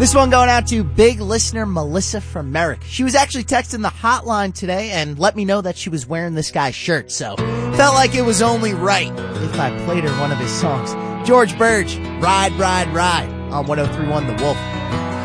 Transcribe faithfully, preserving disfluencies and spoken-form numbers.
This one going out to big listener Melissa from Merrick. She was actually texting the hotline today and let me know that she was wearing this guy's shirt, so felt like it was only right if I played her one of his songs. George Burge, Ride, Ride, Ride on one oh three point one The Wolf.